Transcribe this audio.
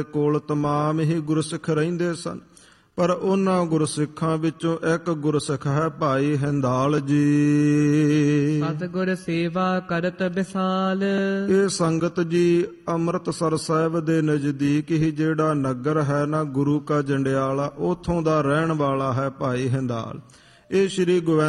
ਕੋਲ ਤਮਾਮ ਹੀ ਗੁਰਸਿੱਖ ਰਹਿੰਦੇ ਸਨ, ਪਰ ਉਹਨਾਂ ਗੁਰਸਿੱਖਾਂ ਵਿੱਚੋਂ ਇੱਕ ਗੁਰਸਿੱਖ ਹੈ ਭਾਈ ਹਿੰਦਾਲ ਜੀ। ਸਤਿਗੁਰ ਸੇਵਾ ਕਰਤ ਵਿਸਾਲ। ਇਹ ਸੰਗਤ ਜੀ ਅੰਮ੍ਰਿਤਸਰ ਸਾਹਿਬ ਦੇ ਨਜ਼ਦੀਕ ਹੀ ਜਿਹੜਾ ਨਗਰ ਹੈ ਨਾ ਗੁਰੂ ਕਾ ਜੰਡਿਆਲਾ, ਉੱਥੋਂ ਦਾ ਰਹਿਣ ਵਾਲਾ ਹੈ ਭਾਈ ਹਿੰਦਾਲ। ਇਹ ਸ਼੍ਰੀ ਗੋਬਿੰਦ